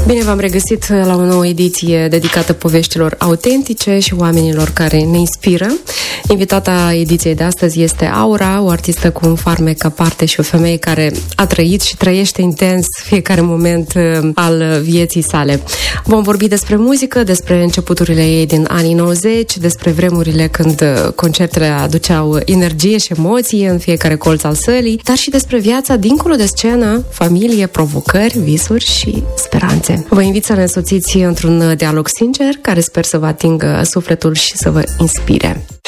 Bine v-am regăsit la o nouă ediție dedicată poveștilor autentice și oamenilor care ne inspiră. Invitata ediției de astăzi este Aura, o artistă cu un farmec aparte și o femeie care a trăit și trăiește intens fiecare moment al vieții sale. Vom vorbi despre muzică, despre începuturile ei din anii 90, despre vremurile când concertele aduceau energie și emoții în fiecare colț al sălii, dar și despre viața dincolo de scenă, familie, provocări, visuri și speranțe. Vă invit să ne însoțiți într-un dialog sincer care sper să vă atingă sufletul și să vă inspire.